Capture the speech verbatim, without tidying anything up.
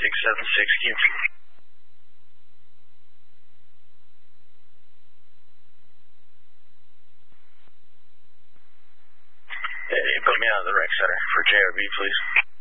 six seven six Q. Hey, put me out of the rec center for J R B, please.